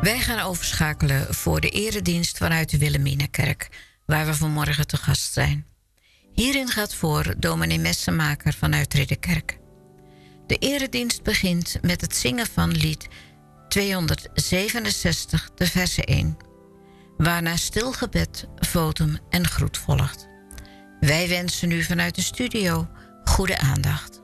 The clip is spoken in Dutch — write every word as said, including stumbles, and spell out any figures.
Wij gaan overschakelen voor de eredienst vanuit de Wilhelminakerk, waar we vanmorgen te gast zijn. Hierin gaat voor dominee Messenmaker vanuit Ridderkerk. De eredienst begint met het zingen van lied tweehonderdzevenenzestig, de verse één. Waarna stilgebed, votum en groet volgt. Wij wensen u vanuit de studio goede aandacht.